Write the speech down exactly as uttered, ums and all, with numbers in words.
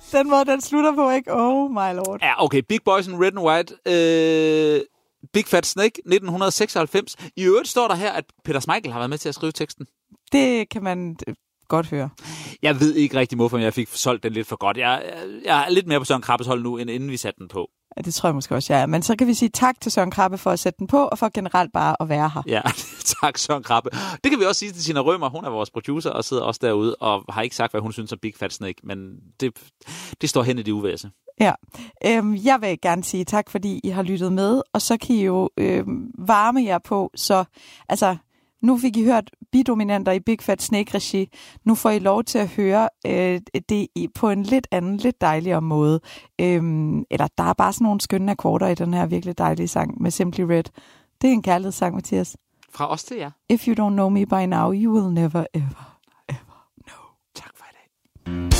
Den måde, den slutter på, ikke? Oh my lord. Ja, okay. Big Boys in Red and White. Øh, Big Fat Snake, nitten seksoghalvfems. I øvrigt står der her, at Peter Schmeichel har været med til at skrive teksten. Det kan man godt høre. Jeg ved ikke rigtig, hvorfor jeg fik solgt den lidt for godt. Jeg, jeg er lidt mere på Søren Krabbes hold nu, end inden vi satte den på. Ja, det tror jeg måske også, jeg er. Men så kan vi sige tak til Søren Krabbe for at sætte den på, og for generelt bare at være her. Ja, tak Søren Krabbe. Det kan vi også sige til Tina Rømer. Hun er vores producer og sidder også derude og har ikke sagt, hvad hun synes om Big Fat Snake, men det, det står hen i det uvæse. Ja, øhm, jeg vil gerne sige tak, fordi I har lyttet med, og så kan I jo øhm, varme jer på, så altså... Nu fik I hørt bidominanter i Big Fat Snake-regi. Nu får I lov til at høre øh, det på en lidt anden, lidt dejligere måde. Øhm, eller der er bare sådan nogle skønne akkorder i den her virkelig dejlige sang med Simply Red. Det er en kærlighedssang, Mathias. Fra os til jer. If you don't know me by now, you will never ever, ever know. Tak for i dag.